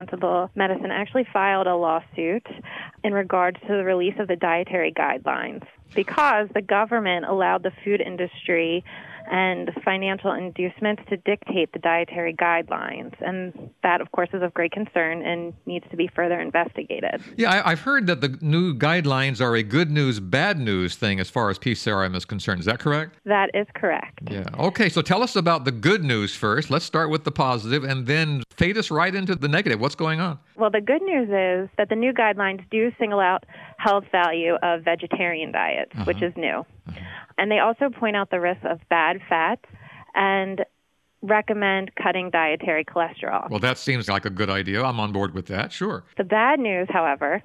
Responsible Medicine actually filed a lawsuit in regards to the release of the dietary guidelines because the government allowed the food industry and financial inducements to dictate the dietary guidelines. And that, of course, is of great concern and needs to be further investigated. Yeah, I've heard that the new guidelines are a good news, bad news thing as far as PCRM is concerned. Is that correct? That is correct. Yeah. Okay, so tell us about the good news first. Let's start with the positive and then fade us right into the negative. What's going on? Well, the good news is that the new guidelines do single out health value of vegetarian diets, which is new. And they also point out the risks of bad fats and recommend cutting dietary cholesterol. Well, that seems like a good idea. I'm on board with that. Sure. The bad news, however,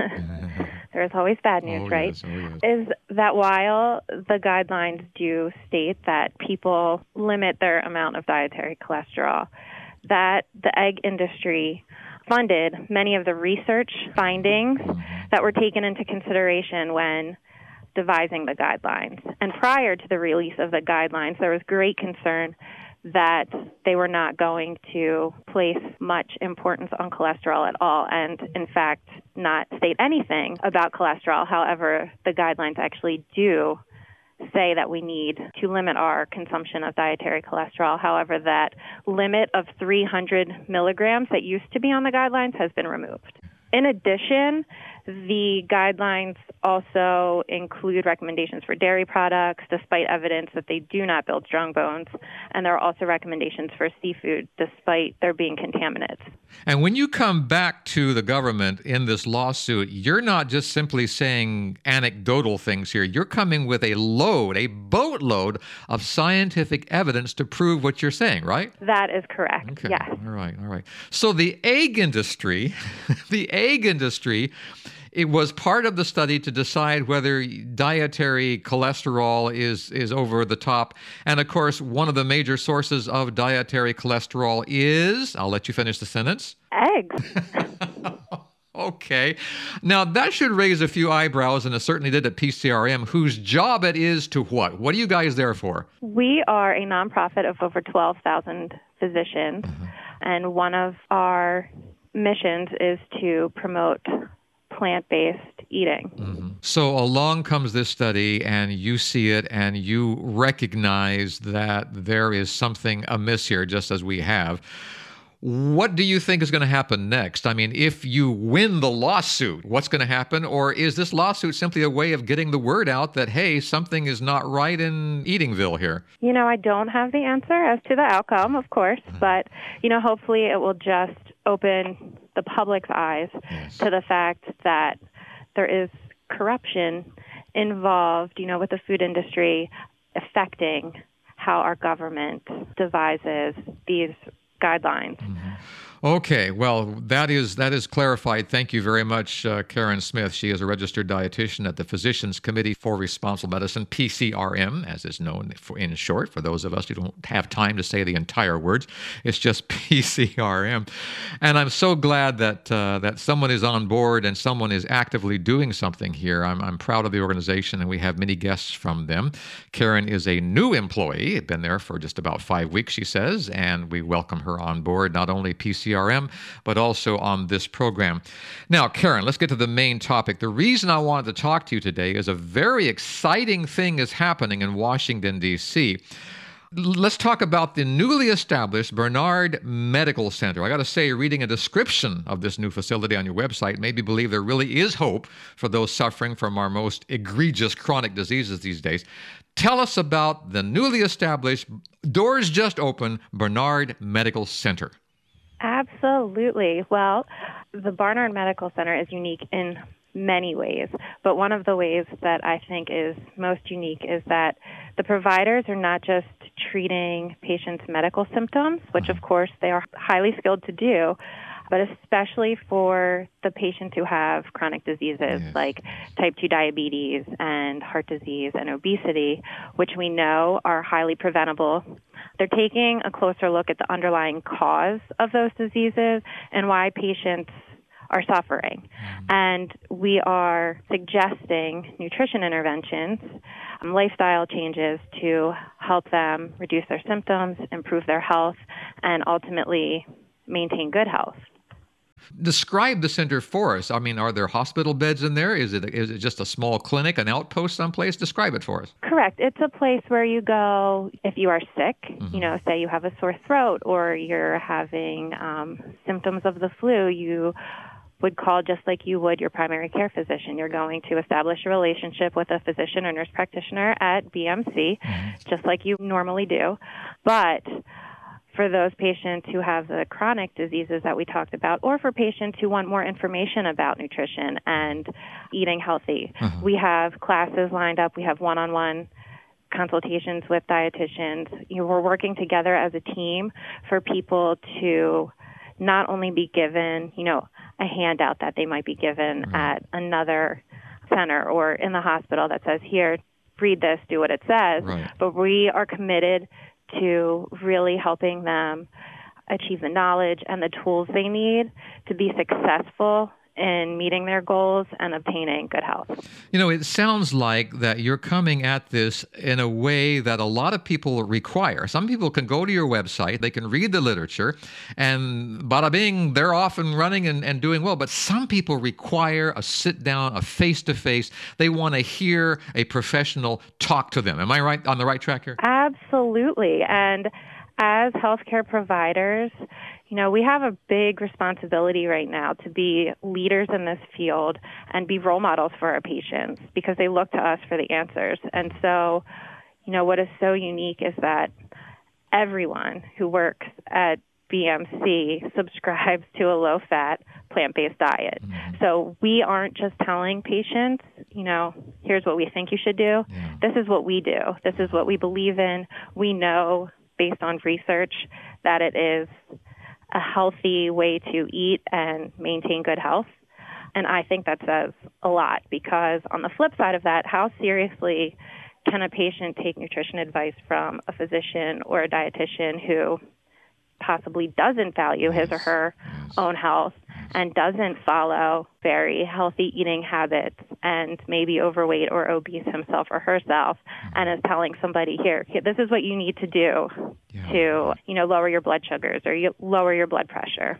there's always bad news, right? Yes. Is that while the guidelines do state that people limit their amount of dietary cholesterol, that the egg industry funded many of the research findings that were taken into consideration when devising the guidelines. And prior to the release of the guidelines, there was great concern that they were not going to place much importance on cholesterol at all and, in fact, not state anything about cholesterol. However, the guidelines actually do say that we need to limit our consumption of dietary cholesterol. However, that limit of 300 milligrams that used to be on the guidelines has been removed. In addition, the guidelines also include recommendations for dairy products, despite evidence that they do not build strong bones. And there are also recommendations for seafood, despite there being contaminants. And when you come back to the government in this lawsuit, you're not just simply saying anecdotal things here. You're coming with a boatload of scientific evidence to prove what you're saying, right? That is correct, Okay. Yes. All right. So the egg industry, it was part of the study to decide whether dietary cholesterol is over the top. And of course, one of the major sources of dietary cholesterol is, I'll let you finish the sentence. Eggs. Okay. Now, that should raise a few eyebrows, and it certainly did at PCRM, whose job it is to what? What are you guys there for? We are a nonprofit of over 12,000 physicians, and one of our missions is to promote plant-based eating. So along comes this study, and you see it, and you recognize that there is something amiss here, just as we have. What do you think is going to happen next? I mean, if you win the lawsuit, what's going to happen? Or is this lawsuit simply a way of getting the word out that, hey, something is not right in Eatingville here? You know, I don't have the answer as to the outcome, of course, but, hopefully it will just open the public's eyes to the fact that there is corruption involved, with the food industry affecting how our government devises these guidelines. Okay, well, that is clarified. Thank you very much, Karen Smith. She is a registered dietitian at the Physicians Committee for Responsible Medicine, PCRM, as is known in short. For those of us who don't have time to say the entire words, it's just PCRM. And I'm so glad that someone is on board and someone is actively doing something here. I'm proud of the organization, and we have many guests from them. Karen is a new employee, been there for just about 5 weeks, she says, and we welcome her on board, not only PCRM, but also on this program. Now, Karen, let's get to the main topic. The reason I wanted to talk to you today is a very exciting thing is happening in Washington, D.C. Let's talk about the newly established Barnard Medical Center. I got to say, reading a description of this new facility on your website made me believe there really is hope for those suffering from our most egregious chronic diseases these days. Tell us about the newly established, doors just open, Barnard Medical Center. Absolutely. Well, the Barnard Medical Center is unique in many ways, but one of the ways that I think is most unique is that the providers are not just treating patients' medical symptoms, which of course they are highly skilled to do, but especially for the patients who have chronic diseases like type 2 diabetes and heart disease and obesity, which we know are highly preventable. They're taking a closer look at the underlying cause of those diseases and why patients are suffering. And we are suggesting nutrition interventions, lifestyle changes to help them reduce their symptoms, improve their health, and ultimately maintain good health. Describe the center for us. I mean, are there hospital beds in there? Is it just a small clinic, an outpost someplace? Describe it for us. Correct. It's a place where you go if you are sick, say you have a sore throat or you're having symptoms of the flu, you would call just like you would your primary care physician. You're going to establish a relationship with a physician or nurse practitioner at BMC, just like you normally do. But for those patients who have the chronic diseases that we talked about, or for patients who want more information about nutrition and eating healthy, we have classes lined up. We have one-on-one consultations with dietitians. We're working together as a team for people to not only be given, a handout that they might be given at another center or in the hospital that says, here, read this, do what it says. But we are committed to really helping them achieve the knowledge and the tools they need to be successful in meeting their goals and obtaining good health. It sounds like that you're coming at this in a way that a lot of people require. Some people can go to your website, they can read the literature, and bada bing, they're off and running and doing well. But some people require a sit down, a face-to-face. They want to hear a professional talk to them. Am I right on the right track here? Absolutely. And as healthcare providers, we have a big responsibility right now to be leaders in this field and be role models for our patients because they look to us for the answers. And so, what is so unique is that everyone who works at BMC subscribes to a low-fat, plant-based diet. So we aren't just telling patients, here's what we think you should do. This is what we do. This is what we believe in. We know, based on research, that it is a healthy way to eat and maintain good health. And I think that says a lot because on the flip side of that, how seriously can a patient take nutrition advice from a physician or a dietitian who possibly doesn't value his or her own health and doesn't follow very healthy eating habits and maybe overweight or obese himself or herself and is telling somebody, here, this is what you need to do to, lower your blood sugars or lower your blood pressure.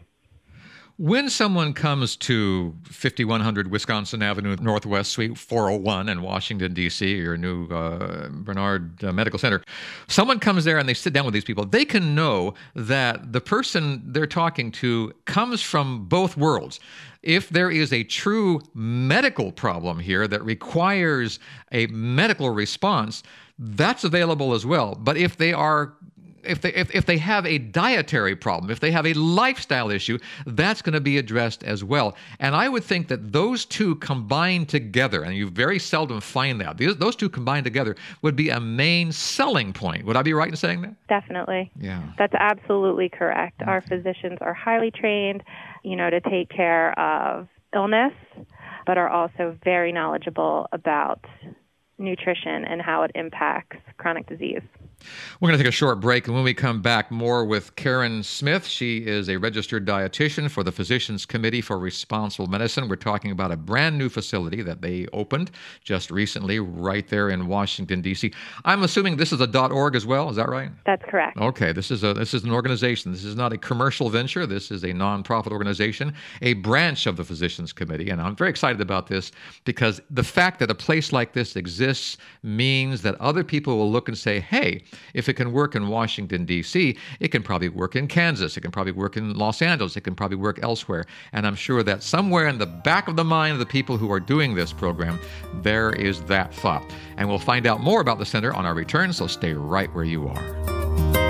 When someone comes to 5100 Wisconsin Avenue Northwest, Suite 401 in Washington, D.C., your new Bernard Medical Center, someone comes there and they sit down with these people, they can know that the person they're talking to comes from both worlds. If there is a true medical problem here that requires a medical response, that's available as well. But if they have a dietary problem, if they have a lifestyle issue, that's going to be addressed as well. And I would think that those two combined together, and you very seldom find that, those two combined together would be a main selling point. Would I be right in saying that? Definitely. Yeah. That's absolutely correct. Our physicians are highly trained, to take care of illness, but are also very knowledgeable about nutrition and how it impacts chronic disease. We're going to take a short break, and when we come back, more with Karen Smith. She is a registered dietitian for the Physicians Committee for Responsible Medicine. We're talking about a brand new facility that they opened just recently right there in Washington, D.C. I'm assuming this is a .org as well. Is that right? That's correct. Okay. This is an organization. This is not a commercial venture. This is a nonprofit organization, a branch of the Physicians Committee. And I'm very excited about this because the fact that a place like this exists means that other people will look and say, hey, if it can work in Washington, D.C., it can probably work in Kansas. It can probably work in Los Angeles. It can probably work elsewhere. And I'm sure that somewhere in the back of the mind of the people who are doing this program, there is that thought. And we'll find out more about the center on our return, so stay right where you are.